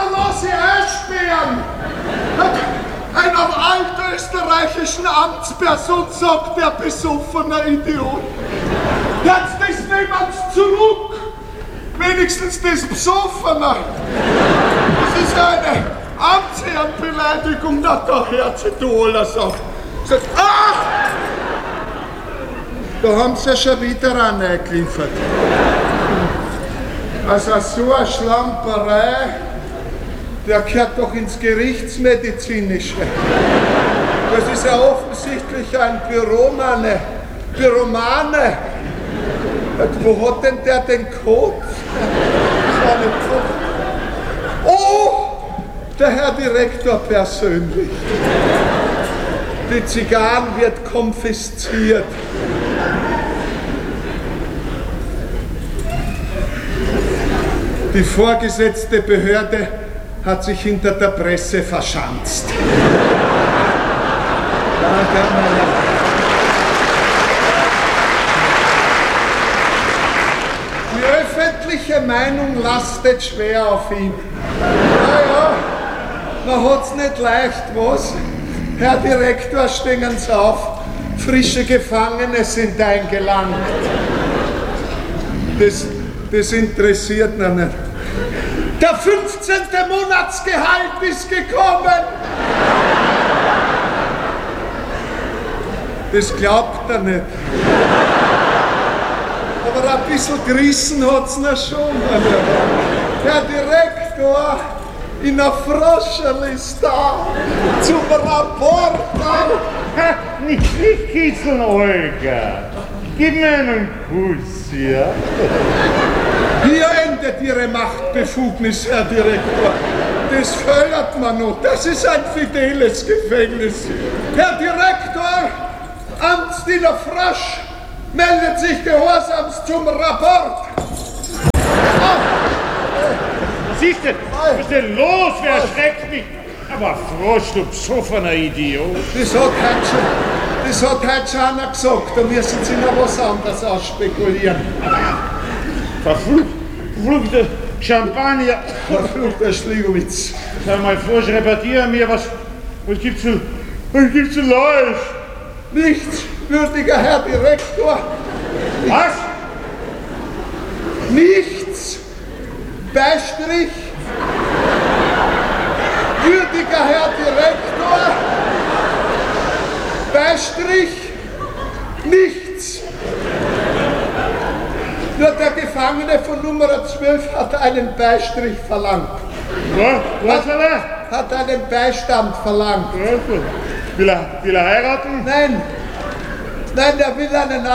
lass ich einsperren! Einer altösterreichischen Amtsperson sagt der besoffene Idiot. Jetzt das niemand's zurück! Wenigstens das Besoffene! Das ist eine Amtsherrenbeleidigung, da hört sich da alles auf. Sagt, da haben sie ja schon wieder reingeliefert. Also so eine Schlamperei, der gehört doch ins Gerichtsmedizinische. Das ist ja offensichtlich ein Pyromane. Wo hat denn der den Code? Das war nicht so. Oh, der Herr Direktor persönlich. Die Zigarren wird konfisziert. Die vorgesetzte Behörde hat sich hinter der Presse verschanzt. Die öffentliche Meinung lastet schwer auf ihn. Naja, man hat's nicht leicht, was? Herr Direktor, stehen Sie auf. Frische Gefangene sind eingelangt. Das interessiert mich nicht. Der 15. Monatsgehalt ist gekommen! Das glaubt er nicht. Aber ein bisschen gerissen hat's noch schon. Herr Direktor, in der Froscherl ist da, zum Rapport. Nicht kitzeln, Olga. Gib mir einen Kuss, ja? Hier endet Ihre Machtbefugnis, Herr Direktor. Das fördert man noch. Das ist ein fideles Gefängnis. Herr Direktor, Amtsdiener Frosch meldet sich gehorsamst zum Rapport. Siehst du, was ist denn los? Wer erschreckt mich? Aber Frosch, du besoffener Idiot. Das hat heute schon einer gesagt. Da müssen Sie noch was anderes ausspekulieren. Verfluchter Champagner. Verfluchter Schligowitz. Sag mal, Frosch, repariere mir, was gibt's denn Neues? Nichts, würdiger Herr Direktor. Was? Nichts. Beistrich. Würdiger Herr Direktor. Beistrich. Nichts. Nur der Gefangene von Nummer 12 hat einen Beistrich verlangt. Was will er? Hat einen Beistand verlangt. Will er heiraten? Nein, der will einen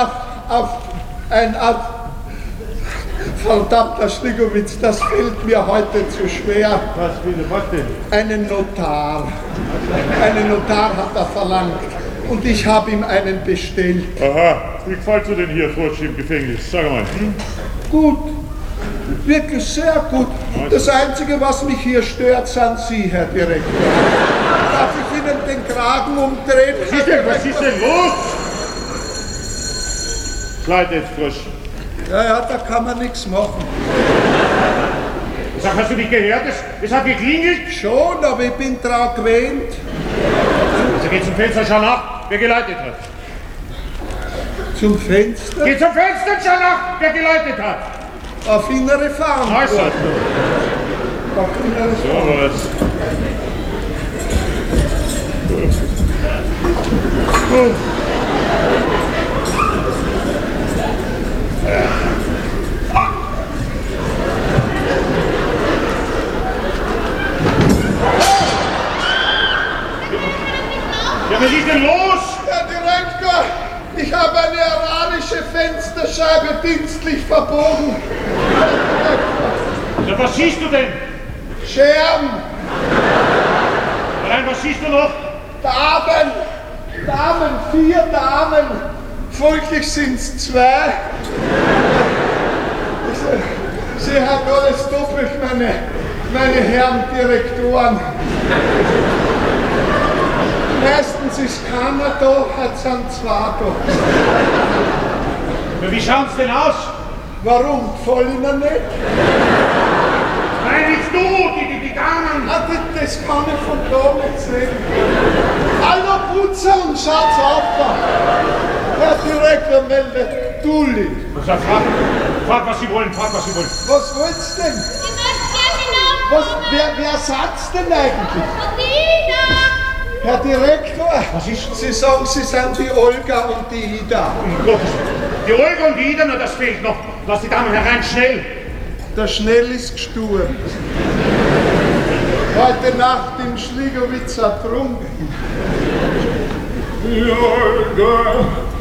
verdammter Schligowitz, das fällt mir heute zu schwer. Was denn? Einen Notar. Einen Notar hat er verlangt. Und ich habe ihm einen bestellt. Aha, wie gefällt dir denn hier, Frosch, im Gefängnis? Sag mal. Gut. Wirklich sehr gut. Das Einzige, was mich hier stört, sind Sie, Herr Direktor. Darf ich Ihnen den Kragen umdrehen? Was ist denn los? Schleid jetzt, Frosch. Ja, da kann man nichts machen. Sag, hast du nicht gehört? Es hat geklingelt? Schon, aber ich bin dran gewöhnt. Also geh zum Fenster, schau nach, wer geläutet hat. Zum Fenster? Geh zum Fenster, schau nach, wer geläutet hat. Auf innere Farm. Also. Auf innere Farm. So was. Ja, was ist denn los? Herr Direktor, ich habe eine aranische Fensterscheibe dienstlich verbogen. Ja, was siehst du denn? Scherben, Nein, was siehst du noch? Damen, 4 Damen. Folglich sind es 2. Sie haben alles doppelt, meine Herren Direktoren. Meistens ist keiner da, heute sind 2 da. Ja, wie schaut's denn aus? Warum? Gefällt Ihnen nicht? Nein, nicht du, die Damen. das kann ich von da nicht sehen. Hallo Putzer und Schatz Opfer. Herr Direktor meldet Dulli. Frag, was Sie wollen, frag, was Sie wollen. Was wollt's denn? Ich möchte gerne Wer sagt's denn eigentlich? Dina! Herr Direktor, Was ist? Sie sagen, Sie sind die Olga und die Ida. Um Gottes Willen. Die Olga und die Ida, nur das fehlt noch. Lass die Damen herein, schnell. Der Schnell ist gestorben. Heute Nacht im Schligowitz ertrunken. Die Olga